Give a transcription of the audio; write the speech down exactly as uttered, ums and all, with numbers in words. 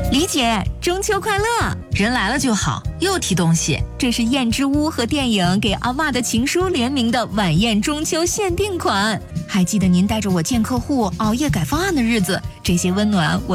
李姐，中秋快乐！ 人来了就好，又提东西。 这是燕之屋和电影给阿嬷的情书联名的晚宴中秋限定款。还记得您带着我见客户、熬夜改方案的日子，这些温暖我